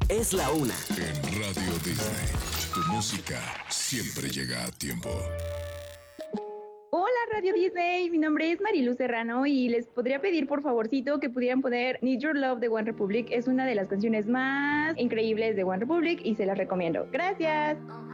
es la una. En Radio Disney, tu música siempre llega a tiempo. Hola Radio Disney, mi nombre es Marilu Serrano y les podría pedir por favorcito que pudieran poner Need Your Love de One Republic. Es una de las canciones más increíbles de One Republic y se las recomiendo. Gracias.